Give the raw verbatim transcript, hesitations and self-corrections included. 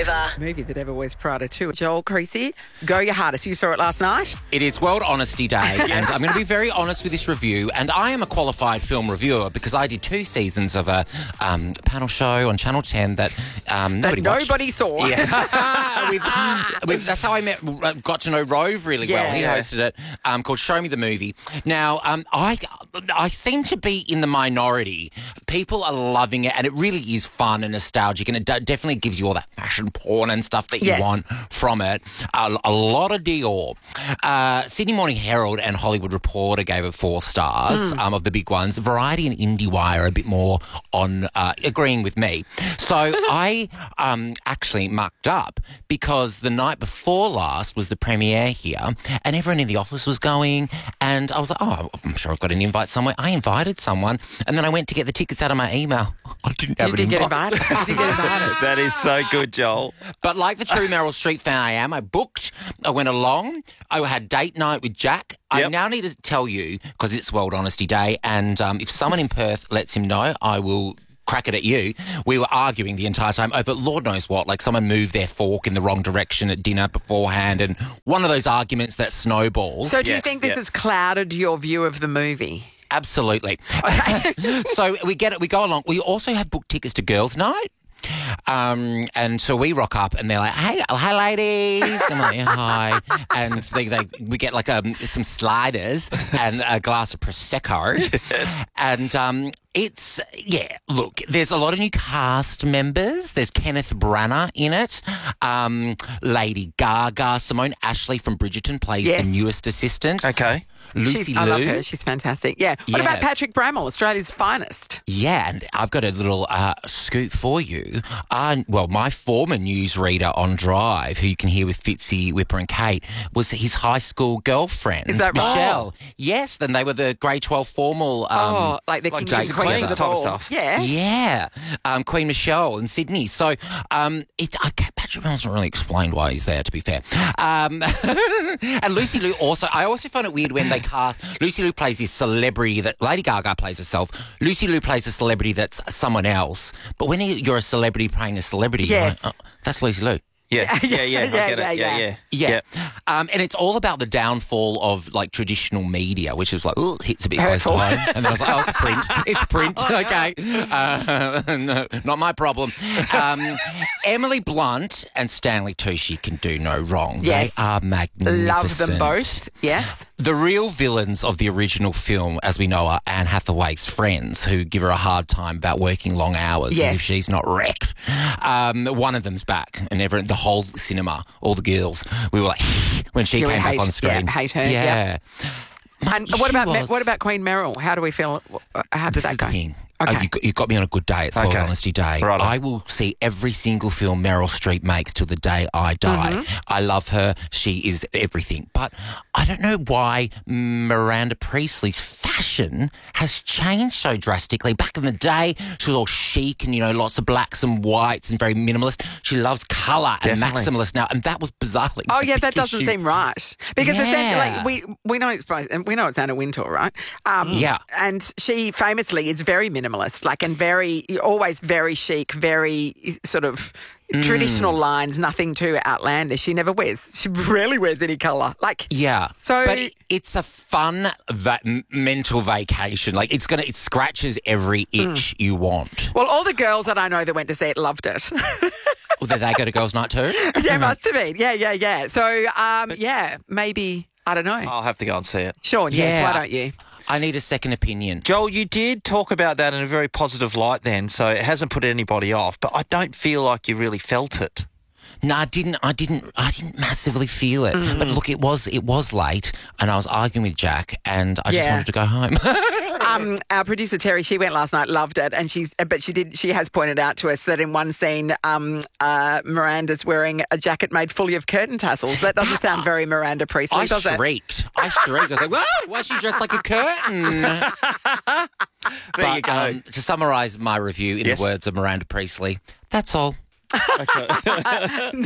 Nova. Movie that ever wears Prada too. Joel Creasy, go your hardest. You saw it last night? It is World Honesty Day, and I'm going to be very honest with this review. And I am a qualified film reviewer because I did two seasons of a um, panel show on Channel ten that um, nobody that watched. nobody saw. Yeah. with, with, that's how I met, got to know Rove really Yeah, well. He yeah. hosted it um, called Show Me the Movie. Now, um, I, I seem to be in the minority. People are loving it, and it really is fun and nostalgic, and it d- definitely gives you all that fashion porn and stuff that Yes. you want from it. A, a lot of Dior. Uh, Sydney Morning Herald and Hollywood Reporter gave it four stars Mm. um, of the big ones. Variety and IndieWire are a bit more on uh, agreeing with me. So I um, actually mucked up because the night before last was the premiere here, and everyone in the office was going, and I was like, oh, I'm sure I've got an invite somewhere. I invited someone, and then I went to get the tickets out of my email. I didn't have You an did get invite. invited. You did get invited. That is so good, Joel. But like the true Meryl Streep fan I am, I booked, I went along, I had date night with Jack. I Yep. now need to tell you, because it's World Honesty Day, and um, if someone in Perth lets him know, I will crack it at you. We were arguing the entire time over Lord knows what, like someone moved their fork in the wrong direction at dinner beforehand, and one of those arguments that snowballs. So do you Yeah, think this yeah. has clouded your view of the movie? Absolutely. So we get it, we go along. We also have booked tickets to Girls' Night. Um, and so we rock up and they're like, hey, hi ladies. I'm like, hi. And they, they, we get like um, some sliders and a glass of Prosecco. Yes. And um, it's, yeah, look, there's a lot of new cast members. There's Kenneth Branagh in it. Um, Lady Gaga, Simone Ashley from Bridgerton plays Yes. the newest assistant. Okay. Lucy She's, I love Liu. her. She's fantastic. Yeah. What Yeah. about Patrick Bramall, Australia's finest? Yeah, and I've got a little uh, scoop for you. Uh, well, my former newsreader on Drive, who you can hear with Fitzy, Whipper and Kate, was his high school girlfriend, Is that right? Michelle. Yes, then they were the grade twelve formal. Um, oh, like the like Kings James and Queens Queen of the type of Ball. stuff. Yeah. Yeah, um, Queen Michelle in Sydney. So um, it's I can't, Patrick Bramall doesn't really explain why he's there, to be fair. Um, and Lucy Liu also, I also find it weird when they cast, Lucy Liu plays this celebrity that Lady Gaga plays herself. Lucy Liu plays a celebrity that's someone else. But when you're a celebrity playing a celebrity, you're Yes. like, oh, that's Lucy Liu. Yeah, yeah, yeah. I Yeah, get yeah, it. Yeah, yeah. yeah. Yeah. Um, and it's all about the downfall of like traditional media, which is like, oh, hits a bit Hurtful. close to home. And then I was like, oh, it's print. It's print. Okay. Uh, no, not my problem. Um, Emily Blunt and Stanley Tucci can do no wrong. Yes. They are magnificent. Love them both. Yes. The real villains of the original film, as we know, are Anne Hathaway's friends who give her a hard time about working long hours Yes. as if she's not wrecked. Um, one of them's back, and everyone, the whole cinema, all the girls, we were like, when she Yeah, we came hate- back on screen. yeah, hate her, Yeah. And She what about was- what about Queen Meryl? How do we feel? How did that go? Thing. Okay. Oh, you, got, you got me on a good day. It's World Okay. Honesty Day. Right on. I will see every single film Meryl Streep makes till the day I die. Mm-hmm. I love her. She is everything. But I don't know why Miranda Priestley's fashion has changed so drastically. Back in the day, she was all chic and, you know, lots of blacks and whites and very minimalist. She loves colour and Definitely. maximalist now, and that was bizarrely. Oh a yeah, big that doesn't issue. seem right because Yeah. essentially, like, we we know it's we know it's Anna Wintour, right? Um, Yeah. and she famously is very minimalist, like, and very always very chic, very sort of Mm. traditional lines, nothing too outlandish. She never wears, she rarely wears any colour. Like, Yeah. So- but it- it's a fun va- m- mental vacation. Like it's gonna, it scratches every itch you want. well, all the girls that I know that went to see it loved it. Well, did they go to girls' night too? yeah, must have been. Yeah, yeah, yeah. So, um, yeah, maybe I don't know. I'll have to go and see it. Sean, yes, Yeah. why don't you? I need a second opinion. Joel, you did talk about that in a very positive light then, so it hasn't put anybody off, but I don't feel like you really felt it. No, I didn't. I didn't. I didn't massively feel it. But look, it was it was late, and I was arguing with Jack, and I just Yeah. wanted to go home. Um, our producer Terry, she went last night, loved it, and she's but she did. She has pointed out to us that in one scene, um, uh, Miranda's wearing a jacket made fully of curtain tassels. That doesn't sound very Miranda Priestley, I does it? shrieked. I shrieked. I was like, "Whoa! Why is she dressed like a curtain?" There But, you go. um, to summarise my review in Yes. the words of Miranda Priestley, that's all.